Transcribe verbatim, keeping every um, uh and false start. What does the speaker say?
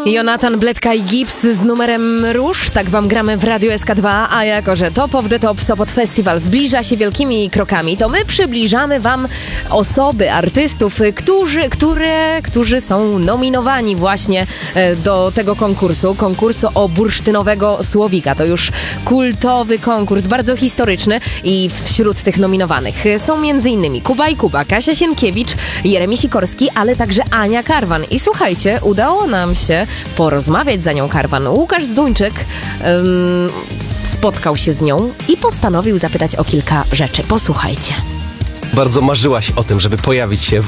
Jonatan Bledka i Gips z numerem Róż. Tak wam gramy w Radio S K dwa, a jako że Top of the Top Sopot Festival zbliża się wielkimi krokami, to my przybliżamy wam osoby, artystów, którzy, które, którzy są nominowani właśnie do tego konkursu. Konkursu o bursztynowego słowika. To już kultowy konkurs, bardzo historyczny i wśród tych nominowanych są między innymi Kuba i Kuba, Kasia Sienkiewicz, Jeremi Sikorski, ale także Ania Karwan. I słuchajcie, udało nam się porozmawiać z Anią Karwan. Łukasz Zduńczyk um, spotkał się z nią i postanowił zapytać o kilka rzeczy. Posłuchajcie. Bardzo marzyłaś o tym, żeby pojawić się w